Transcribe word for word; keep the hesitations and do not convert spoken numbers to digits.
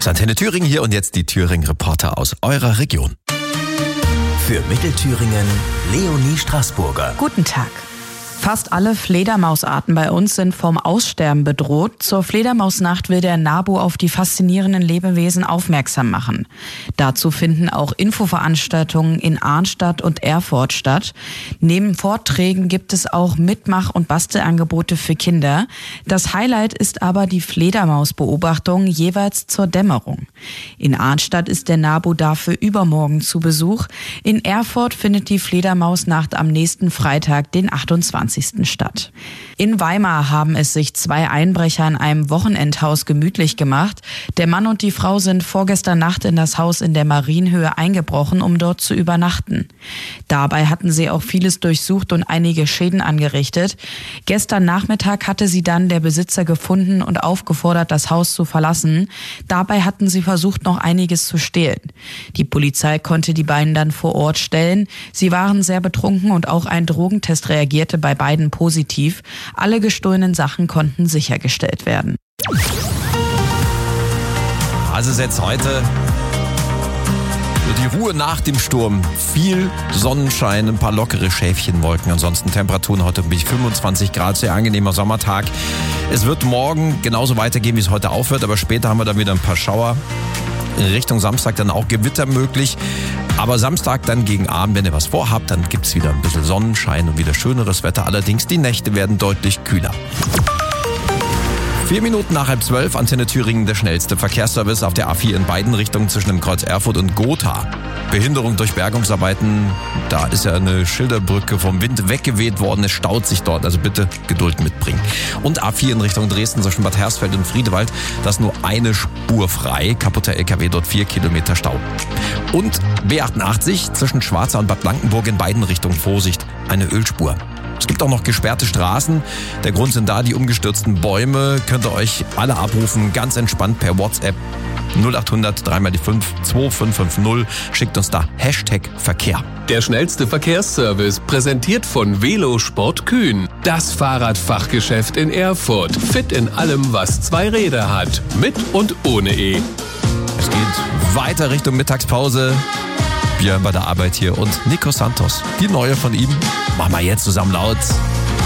Antenne Thüringen hier und jetzt die Thüringen-Reporter aus eurer Region. Für Mittelthüringen Leonie Straßburger. Guten Tag. Fast alle Fledermausarten bei uns sind vom Aussterben bedroht. Zur Fledermausnacht will der NABU auf die faszinierenden Lebewesen aufmerksam machen. Dazu finden auch Infoveranstaltungen in Arnstadt und Erfurt statt. Neben Vorträgen gibt es auch Mitmach- und Bastelangebote für Kinder. Das Highlight ist aber die Fledermausbeobachtung jeweils zur Dämmerung. In Arnstadt ist der NABU dafür übermorgen zu Besuch. In Erfurt findet die Fledermausnacht am nächsten Freitag, den achtundzwanzigsten statt. In Weimar haben es sich zwei Einbrecher in einem Wochenendhaus gemütlich gemacht. Der Mann und die Frau sind vorgestern Nacht in das Haus in der Marienhöhe eingebrochen, um dort zu übernachten. Dabei hatten sie auch vieles durchsucht und einige Schäden angerichtet. Gestern Nachmittag hatte sie dann der Besitzer gefunden und aufgefordert, das Haus zu verlassen. Dabei hatten sie versucht, noch einiges zu stehlen. Die Polizei konnte die beiden dann vor Ort stellen. Sie waren sehr betrunken und auch ein Drogentest reagierte bei beiden positiv. Alle gestohlenen Sachen konnten sichergestellt werden. Also ist jetzt heute die Ruhe nach dem Sturm. Viel Sonnenschein, ein paar lockere Schäfchenwolken. Ansonsten Temperaturen heute bis fünfundzwanzig Grad, sehr angenehmer Sommertag. Es wird morgen genauso weitergehen, wie es heute aufhört, aber später haben wir dann wieder ein paar Schauer. In Richtung Samstag dann auch Gewitter möglich. Aber Samstag dann gegen Abend, wenn ihr was vorhabt, dann gibt es wieder ein bisschen Sonnenschein und wieder schöneres Wetter. Allerdings die Nächte werden deutlich kühler. Vier Minuten nach halb zwölf, Antenne Thüringen, der schnellste Verkehrsservice auf der A vier in beiden Richtungen zwischen dem Kreuz Erfurt und Gotha. Behinderung durch Bergungsarbeiten, da ist ja eine Schilderbrücke vom Wind weggeweht worden, es staut sich dort, also bitte Geduld mitbringen. Und A vier in Richtung Dresden zwischen Bad Hersfeld und Friedewald, da ist nur eine Spur frei, kaputter L K W, dort vier Kilometer Stau. Und B achtundachtzig zwischen Schwarza und Bad Blankenburg in beiden Richtungen, Vorsicht, eine Ölspur. Es gibt auch noch gesperrte Straßen. Der Grund sind da die umgestürzten Bäume. Könnt ihr euch alle abrufen, ganz entspannt per WhatsApp null acht hundert drei mal die fünf zwei fünf fünf null. Schickt uns da Hashtag Verkehr. Der schnellste Verkehrsservice, präsentiert von Velosport Kühn. Das Fahrradfachgeschäft in Erfurt. Fit in allem, was zwei Räder hat. Mit und ohne E. Es geht weiter Richtung Mittagspause. Björn bei der Arbeit hier und Nico Santos. Die neue von ihm. Machen wir jetzt zusammen laut.